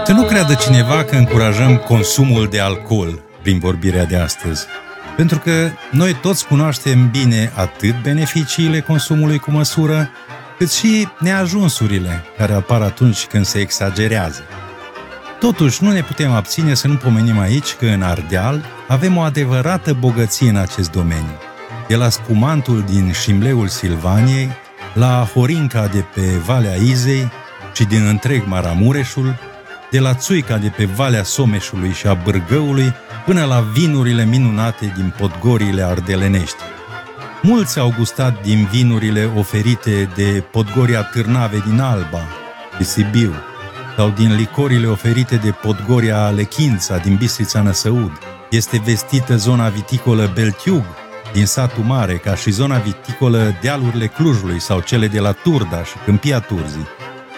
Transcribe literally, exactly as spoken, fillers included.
Să nu creadă cineva că încurajăm consumul de alcool prin vorbirea de astăzi. Pentru că noi toți cunoaștem bine atât beneficiile consumului cu măsură, cât și neajunsurile care apar atunci când se exagerează. Totuși, nu ne putem abține să nu pomenim aici că în Ardeal avem o adevărată bogăție în acest domeniu. De la spumantul din șimleul Silvaniei, la horinca de pe Valea Izei și din întreg Maramureșul, de la țuica de pe Valea Someșului și a Bârgăului, până la vinurile minunate din podgorile ardelenești. Mulți au gustat din vinurile oferite de Podgoria Târnave din Alba, de Sibiu, sau din licorile oferite de Podgoria Lechința din Bistrița Năsăud. Este vestită zona viticolă Beltiug din Satul Mare, ca și zona viticolă Dealurile Clujului sau cele de la Turda și Câmpia Turzii.